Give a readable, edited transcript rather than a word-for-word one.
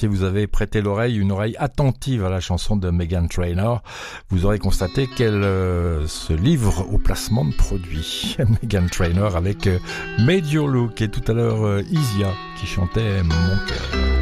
si vous avez prêté une oreille attentive à la chanson de Meghan Trainor, vous aurez constaté qu'elle se livre au placement de produits. Meghan Trainor avec Made Your Look et tout à l'heure Isia qui chantait Mon cœur.